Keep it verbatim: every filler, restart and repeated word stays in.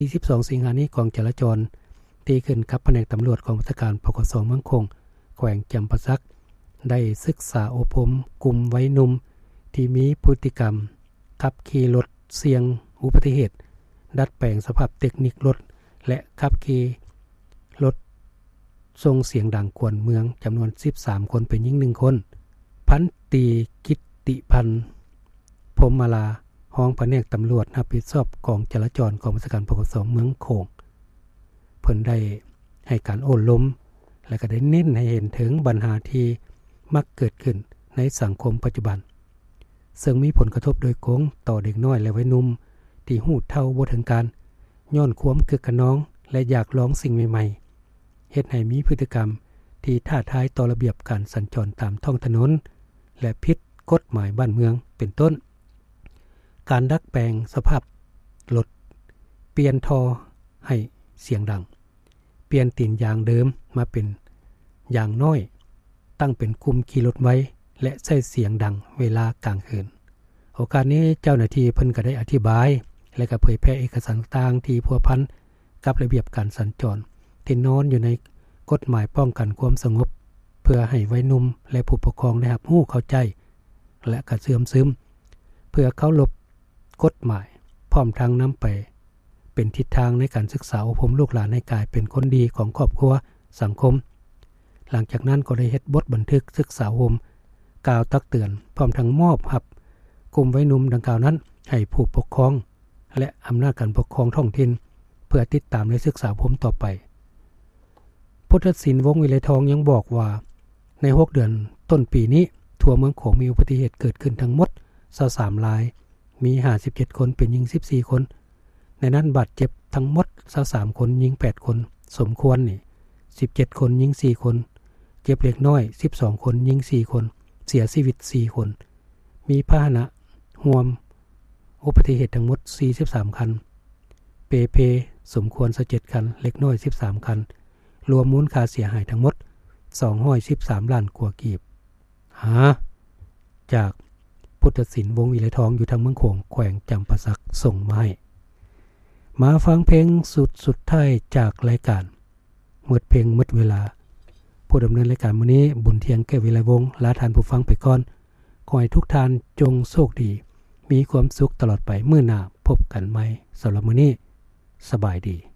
ยี่สิบสองสิงหาคมนี้กองจราจรตีขึ้นกับแผนกตำรวจกองบัญชาการปกสเมืองคงแขวงจำปาสักได้ศึกษาอบรมกลุ่มวัยหนุ่มที่มีพฤติกรรมขับขี่รถเสี่ยงอุบัติเหตุดัดแปลงสภาพเทคนิครถและขับขี่รถส่งเสียงดังกวนเมืองจำนวนสิบสามคนเป็นหญิงหนึ่งคนพันตรีกิตติพันธ์พรหมมาลาห้องแผนกตำรวจรับผิดชอบกองจราจรกองบัญชาการปกสเมืองโขงเพิ่นได้ให้การโอ้ล้มและก็ได้เน้นให้เห็นถึงปัญหาที่มักเกิดขึ้นในสังคมปัจจุบันซึ่งมีผลกระทบโดยตรงต่อเด็กน้อยและวัยหนุ่มที่หูเท่าบ่ถึงการย้อนความคึกขนองและอยากลองสิ่งใหม่ๆเฮ็ดให้มีพฤติกรรมที่ท้าทายต่อระเบียบการสัญจรตามท้องถนนและผิดกฎหมายบ้านเมืองเป็นต้นการดัดแปลงสภาพรถเปลี่ยนท่อให้เสียงดังเปลี่ยนตีนยางเดิมมาเป็นยางน้อยตั้งเป็นกลุ่มขี่รถไว้และใช้เสียงดังเวลากลางคืนโอกาสนี้เจ้าหน้าที่เพิ่นก็ได้อธิบายและก็เผยแพร่เอกสารต่างที่พัวพันกับระเบียบการสัญจรที่นอนอยู่ในกฎหมายป้องกันความสงบเพื่อให้วัยหนุ่มและผู้ปกครองได้รับรู้เข้าใจและก็เสื่อมซึมเพื่อเคารพกฎหมายพร้อมทั้งนำไปเป็นทิศทางในการศึกษาอบรมลูกหลานให้กลายเป็นคนดีของครอบครัวสังคมหลังจากนั้นก็ได้เฮ็ดบทบันทึกศึกษาอบรมกล่าวตักเตือนพร้อมทั้งมอบรับกลุ่มวัยหนุ่มดังกล่าวนั้นให้ผู้ปกครองและอำนาจการปกครองท้องถิ่นเพื่อติดตามและศึกษาอบรมต่อไปพุทธศิลป์วงศ์วิไลทองยังบอกว่าในหกเดือนต้นปีนี้ทั่วเมืองโขงมีอุบัติเหตุเกิดขึ้นทั้งหมดยี่สิบสามรายมีห้าสิบเจ็ดคนเป็นหญิงสิบสี่คนในนั้นบาดเจ็บทั้งหมดยี่สิบสามคนหญิงแปดคนสมควรนี่สิบเจ็ดคนหญิงสี่คนเจ็บเล็กน้อยสิบสองคนหญิงสี่คนเสียชีวิตสี่คนมีพาหนะรวมอุบัติเหตุทั้งหมดสี่สิบสามคันเปเพสมควรสิบเจ็ดคันเล็กน้อยสิบสามคันรวมมูลค่าเสียหายทั้งหมดสองร้อยสิบสามล้านกว่ากีบหาจากพุทธศิลป์วงศ์วิไลทองอยู่ทางเมืองโขงแขวงจำปาสักส่งมาให้มาฟังเพลงสุดสุดท้ายจากรายการหมดเพลงหมดเวลาผู้ดำเนินรายการมื้อนี้บุญเทียงแก้ววิไลวงศ์ลาทานผู้ฟังไปก่อนขอให้ทุกท่านจงโชคดีมีความสุขตลอดไปมื้อหน้าพบกันใหม่สำหรับมื้อนี้สบายดี